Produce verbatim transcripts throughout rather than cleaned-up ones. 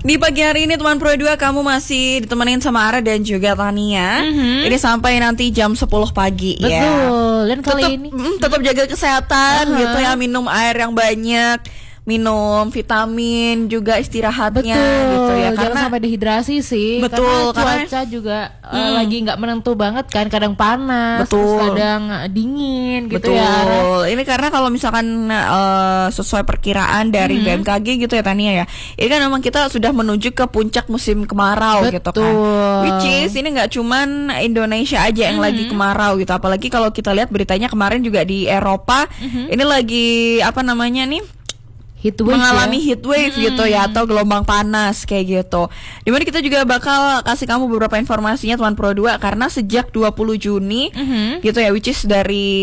Di pagi hari ini teman Pro dua kamu masih ditemenin sama Ara dan juga Tania. Mm-hmm. Ini sampai nanti jam sepuluh pagi. Betul. Ya. Dan kali tetap, ini mm, tetap jaga kesehatan uh-huh. gitu ya, minum air yang banyak, minum vitamin, juga istirahatnya. Betul. Gitu ya. Jangan karena sampai dehidrasi sih. Betul. Karena cuaca karena, juga hmm. uh, lagi nggak menentu banget kan. Kadang panas, terus kadang dingin gitu. Betul. Ya. Betul. Ini karena kalau misalkan uh, sesuai perkiraan dari hmm. B M K G gitu ya Tania ya. Ini kan memang kita sudah menuju ke puncak musim kemarau. Betul. Gitu kan. Which is ini nggak cuman Indonesia aja yang hmm. lagi kemarau gitu. Apalagi kalau kita lihat beritanya kemarin juga di Eropa. Hmm. Ini lagi apa namanya nih? Heatwave mengalami ya? heat wave hmm. gitu ya, atau gelombang panas kayak gitu. Dimana kita juga bakal kasih kamu beberapa informasinya teman Pro dua, karena sejak dua puluh Juni hmm. gitu ya, which is dari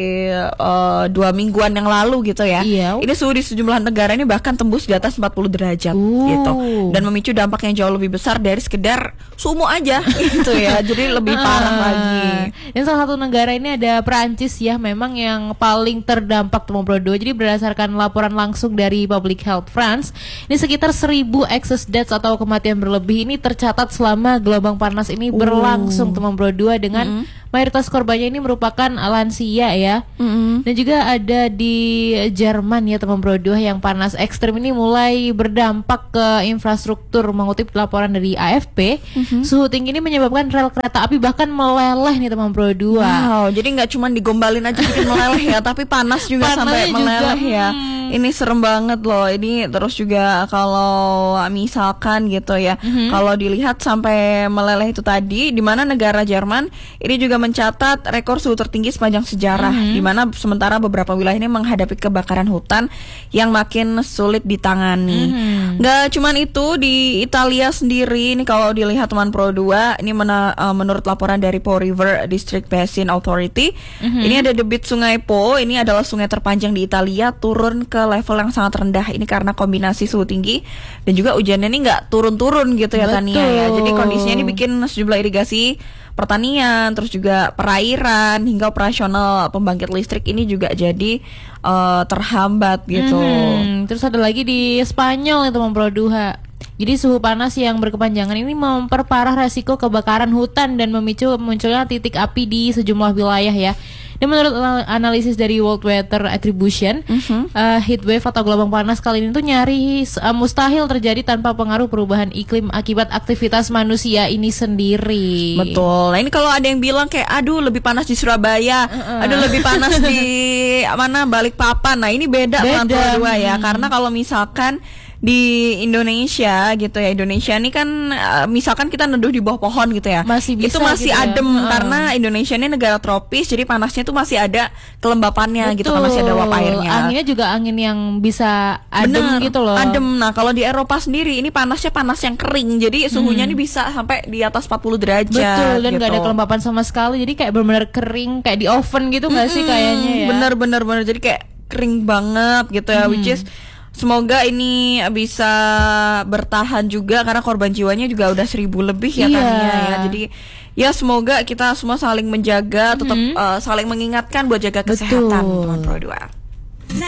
uh, dua mingguan yang lalu gitu ya. Iya. Ini suhu di sejumlah negara ini bahkan tembus di atas empat puluh derajat uh. gitu. Dan memicu dampak yang jauh lebih besar dari sekedar sumo aja gitu ya. Jadi lebih parah uh. lagi. Dan salah satu negara ini ada Perancis ya, memang yang paling terdampak teman Pro dua. Jadi berdasarkan laporan langsung dari dari Public Health France, ini sekitar seribu excess deaths atau kematian berlebih ini tercatat selama gelombang panas ini berlangsung uh. teman Pro dua, dengan mm-hmm. mayoritas korbannya ini merupakan lansia ya. Mm-hmm. Dan juga ada di Jerman ya teman Pro dua, yang panas ekstrim ini mulai berdampak ke infrastruktur. Mengutip laporan dari A F P, mm-hmm. suhu tinggi ini menyebabkan rel kereta api bahkan meleleh nih teman Pro dua. Wow, jadi nggak cuma digombalin aja bikin meleleh ya, tapi panas juga Panasnya sampai meleleh juga, ya. Hmm. Ini serem banget loh. Ini terus juga kalau misalkan gitu ya, mm-hmm. kalau dilihat sampai meleleh itu tadi, di mana negara Jerman ini juga mencatat rekor suhu tertinggi sepanjang sejarah, mm-hmm. di mana sementara beberapa wilayah ini menghadapi kebakaran hutan yang makin sulit ditangani. Mm-hmm. Gak cuman itu, di Italia sendiri ini kalau dilihat teman Pro dua, ini mena, uh, menurut laporan dari Po River District Basin Authority, mm-hmm. ini ada debit sungai Po, ini adalah sungai terpanjang di Italia, turun ke level yang sangat rendah. Ini karena kombinasi suhu tinggi dan juga hujannya ini nggak turun-turun gitu ya Tania ya. Jadi kondisinya ini bikin sejumlah irigasi pertanian, terus juga perairan hingga operasional pembangkit listrik ini juga jadi uh, terhambat gitu. Hmm, terus ada lagi di Spanyol itu Pro dua. Jadi suhu panas yang berkepanjangan ini memperparah resiko kebakaran hutan dan memicu munculnya titik api di sejumlah wilayah ya. Dan menurut analisis dari World Weather Attribution, mm-hmm. uh, heat wave atau gelombang panas kali ini tuh nyaris uh, mustahil terjadi tanpa pengaruh perubahan iklim akibat aktivitas manusia ini sendiri. Betul. Nah ini kalau ada yang bilang kayak, aduh lebih panas di Surabaya, uh-uh. aduh lebih panas di mana Balikpapan. Nah ini beda teman Pro dua ya, hmm. karena kalau misalkan di Indonesia gitu ya, Indonesia ini kan uh, misalkan kita neduh di bawah pohon gitu ya, masih bisa, itu masih gitu adem ya. Karena Indonesia ini negara tropis, jadi panasnya itu masih ada kelembapannya. Betul. Gitu kan, masih ada uap airnya. Anginnya juga angin yang bisa adem. Bener, gitu loh. Adem. Nah kalau di Eropa sendiri ini panasnya panas yang kering, jadi suhunya hmm. ini bisa sampai di atas empat puluh derajat. Betul, dan gitu. gak ada kelembapan sama sekali, jadi kayak benar-benar kering, kayak di oven gitu nggak hmm, sih kayaknya ya. Bener-bener bener, jadi kayak kering banget gitu ya, hmm. which is semoga ini bisa bertahan juga, karena korban jiwanya juga udah seribu lebih ya, iya. Tania ya. Jadi ya semoga kita semua saling menjaga, tetap mm-hmm. uh, saling mengingatkan buat jaga kesehatan teman Pro dua.